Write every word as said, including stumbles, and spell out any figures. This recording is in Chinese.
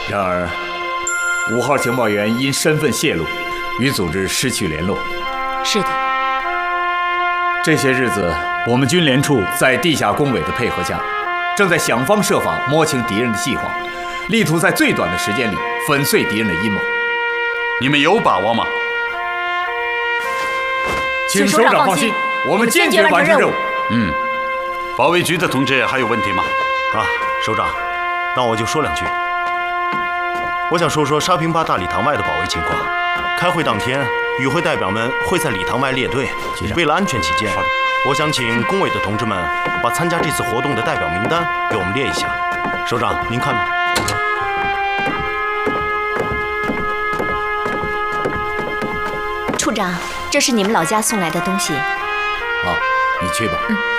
然而，五号情报员因身份泄露，与组织失去联络。 是的。 这些日子，我们军联处在地下工委的配合下，正在想方设法摸清敌人的计划，力图在最短的时间里粉碎敌人的阴谋。 你们有把握吗？ 请首长放心，我们坚决完成任务。 嗯，保卫局的同志还有问题吗？ 啊，首长，那我就说两句。我想说说沙坪坝大礼堂外的保卫情况。开会当天，与会代表们会在礼堂外列队。为了安全起见，我想请工委的同志们把参加这次活动的代表名单给我们列一下。首长，您看呢？ 处长，这是你们老家送来的东西。 好，你去吧。 嗯。